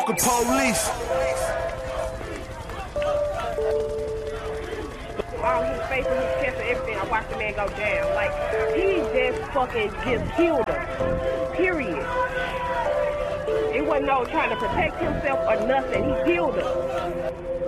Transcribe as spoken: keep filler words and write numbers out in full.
the police. All his face and his chest and everything, I watched the man go down. Like, he just fucking just killed her. Period. It wasn't no trying to protect himself or nothing. He killed her.